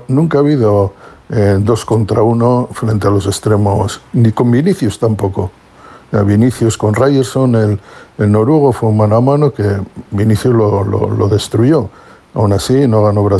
nunca ha habido 2 contra 1 frente a los extremos, ni con Vinicius tampoco. Vinicius con Ryerson, el noruego, fue un mano a mano que Vinicius lo destruyó. Aún así, no ganó Brasil.